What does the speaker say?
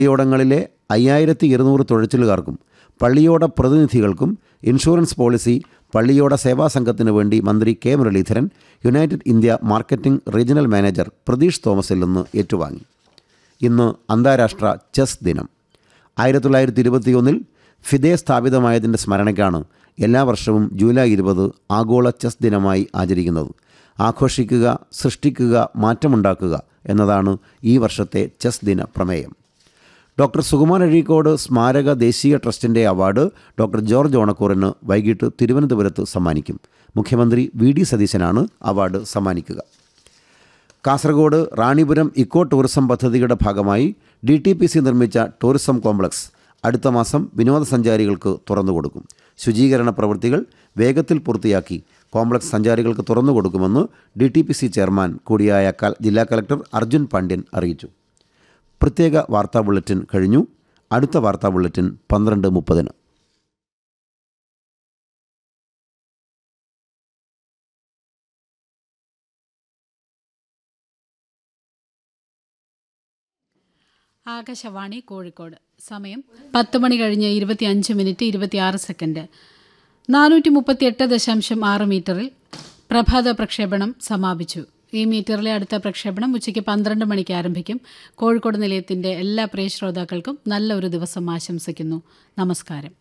പള്ളിയോടങ്ങളിലെ 5200 തുഴച്ചിലുകാർക്കും പള്ളിയോട പ്രതിനിധികൾക്കും insurance policy പള്ളിയോട സേവാ സംഘത്തിനു വേണ്ടി മന്ത്രി K Muraleedharan United India marketing regional manager Pratheesh തോമസിൽ നിന്ന് ഏറ്റുവാങ്ങി. ഇന്ന് അന്താരാഷ്ട്ര ചെസ് ദിനം. 1921 ഫിദെ സ്ഥാപിതമായതിൻ്റെ സ്മരണയ്ക്കാണ് എല്ലാ വർഷവും ജൂലൈ 20 ആഗോള ചെസ് ദിനമായി ആചരിക്കുന്നത്. ആഘോഷിക്കുക, സൃഷ്ടിക്കുക, മാറ്റമുണ്ടാക്കുക എന്നതാണ് ഈ വർഷത്തെ ചെസ് ദിന പ്രമേയം. ഡോക്ടർ സുകുമാർ അഴീക്കോട് സ്മാരക ദേശീയ ട്രസ്റ്റിൻ്റെ അവാർഡ് ഡോക്ടർ ജോർജ് ഓണക്കൂറിന് വൈകിട്ട് തിരുവനന്തപുരത്ത് സമ്മാനിക്കും. മുഖ്യമന്ത്രി V D സതീശനാണ് award സമ്മാനിക്കുക. Kasaragod Ranipuram eco tourism പദ്ധതിയുടെ ഭാഗമായി DTPC നിർമ്മിച്ച ടൂറിസം കോംപ്ലക്സ് അടുത്ത മാസം വിനോദസഞ്ചാരികൾക്ക് തുറന്നുകൊടുക്കും. ശുചീകരണ പ്രവൃത്തികൾ വേഗത്തിൽ പൂർത്തിയാക്കി കോംപ്ലക്സ് സഞ്ചാരികൾക്ക് തുറന്നുകൊടുക്കുമെന്ന് DTPC ചെയർമാൻ കൂടിയായ ജില്ലാ കളക്ടർ അർജുൻ പാണ്ഡ്യൻ അറിയിച്ചു. പ്രത്യേക വാർത്താ ബുള്ളറ്റിൻ കഴിഞ്ഞു. അടുത്ത വാർത്താ ബുള്ളറ്റിൻ 12:30. ആകാശവാണി കോഴിക്കോട്. സമയം 10 മണി കഴിഞ്ഞ് 25 മിനിറ്റ് 26 സെക്കൻഡ്. 438.6 മീറ്ററിൽ പ്രഭാത പ്രക്ഷേപണം സമാപിച്ചു. ഈ മീറ്ററിലെ അടുത്ത പ്രക്ഷേപണം ഉച്ചയ്ക്ക് 12 മണിക്ക് ആരംഭിക്കും. കോഴിക്കോട് നിലയത്തിൻ്റെ എല്ലാ പ്രിയ ശ്രോതാക്കൾക്കും നല്ല ഒരു ദിവസം ആശംസിക്കുന്നു. നമസ്കാരം.